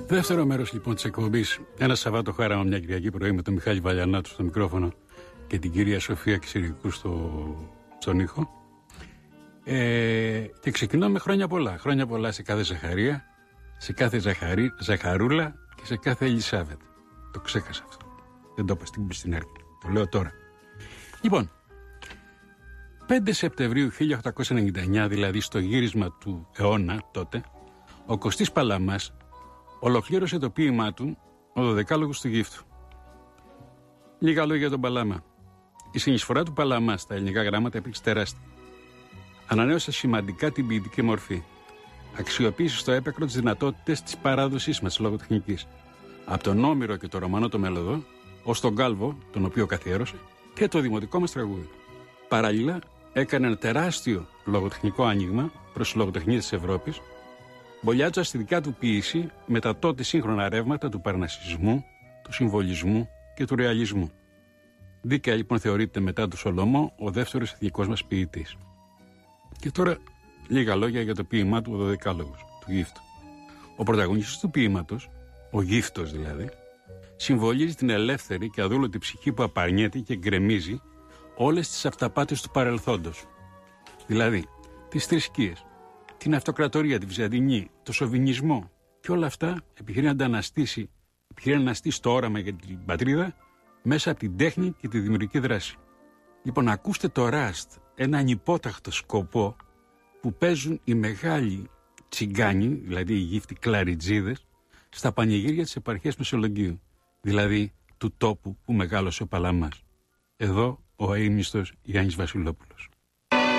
Δεύτερο μέρος λοιπόν της εκπομπής. Ένα Σαββάτο χάραμα μια Κυριακή πρωί με τον Μιχάλη Βαλιανάτου στο μικρόφωνο και την κυρία Σοφία Κυσηρικού στον ήχο. Και ξεκινώ με χρόνια πολλά. Χρόνια πολλά σε κάθε Ζαχαρία, σε κάθε Ζαχαρούλα και σε κάθε Ελισάβετ. Το ξέχασα αυτό. Δεν το είπα στην αρχή. Το λέω τώρα. Λοιπόν, 5 Σεπτεμβρίου 1899, δηλαδή στο γύρισμα του αιώνα τότε, ο Κωστής Παλαμάς ολοκλήρωσε το ποίημά του «Ο Δωδεκάλογος του Γύφτου». Λίγα λόγια για τον Παλαμά. Η συνεισφορά του Παλαμά στα ελληνικά γράμματα υπήρξε τεράστια. Ανανέωσε σημαντικά την ποιητική μορφή. Αξιοποίησε στο έπακρο τις δυνατότητες της παράδοσής μας λογοτεχνικής. Από τον Όμηρο και το Ρωμανό το Μέλωδο, ως τον Κάλβο, τον οποίο καθιέρωσε, και το δημοτικό μας τραγούδι. Παράλληλα, έκανε ένα τεράστιο λογοτεχνικό άνοιγμα προς τις λογοτεχνίες της Ευρώπης, μπολιάζοντας στη δικιά του ποίηση με τα τότε σύγχρονα ρεύματα του παρνασσισμού, του συμβολισμού και του ρεαλισμού. Δίκαια λοιπόν θεωρείται μετά του Σολομό ο δεύτερος εθνικός μας ποιητής. Και τώρα λίγα λόγια για το ποίημά του «Ο Δωδεκάλογος του Γύφτου». Ο πρωταγωνιστής του ποίηματος, ο Γύφτος δηλαδή, συμβολίζει την ελεύθερη και αδούλωτη ψυχή που απαρνιέται και γκρεμίζει όλες τις αυταπάτες του παρελθόντος. Δηλαδή, τις θρησκείες, την αυτοκρατορία, τη Βυζαντινή, το σοβινισμό και όλα αυτά επιχειρεί να αναστήσει το όραμα για την πατρίδα μέσα από την τέχνη και τη δημιουργική δράση. Λοιπόν, ακούστε το Ραστ, ένα ανυπόταχτο σκοπό που παίζουν οι μεγάλοι τσιγκάνοι, δηλαδή οι γύφτοι κλαριτζίδες, στα πανηγύρια της επαρχίας Μεσολογγίου, δηλαδή του τόπου που μεγάλωσε ο Παλαμάς. Εδώ ο αείμνηστος Γιάννης Βασιλόπουλος.